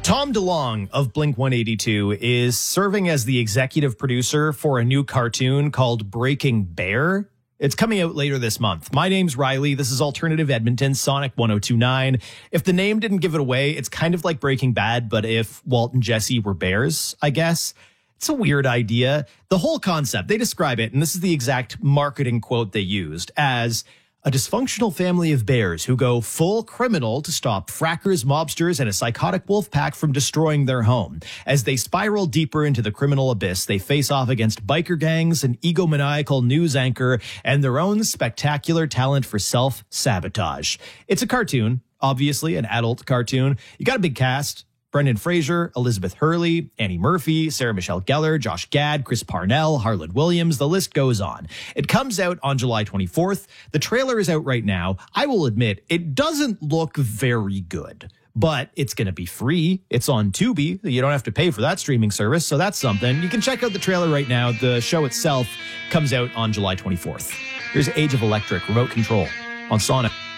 Tom DeLonge of Blink-182 is serving as the executive producer for a new cartoon called Breaking Bear. It's coming out later this month. My name's Riley. This is Alternative Edmonton, Sonic 102.9. If the name didn't give it away, it's kind of like Breaking Bad, but if Walt and Jesse were bears, I guess. It's a weird idea. The whole concept, they describe it, and this is the exact marketing quote they used, as a dysfunctional family of bears who go full criminal to stop frackers, mobsters, and a psychotic wolf pack from destroying their home. As they spiral deeper into the criminal abyss, they face off against biker gangs, an egomaniacal news anchor, and their own spectacular talent for self-sabotage. It's a cartoon, obviously an adult cartoon. You got a big cast. Brendan Fraser, Elizabeth Hurley, Annie Murphy, Sarah Michelle Gellar, Josh Gad, Chris Parnell, Harlan Williams. The list goes on. It comes out on July 24th. The trailer is out right now. I will admit, it doesn't look very good, but it's going to be free. It's on Tubi. You don't have to pay for that streaming service, so that's something. You can check out the trailer right now. The show itself comes out on July 24th. Here's Age of Electric, Remote Control on Sonic.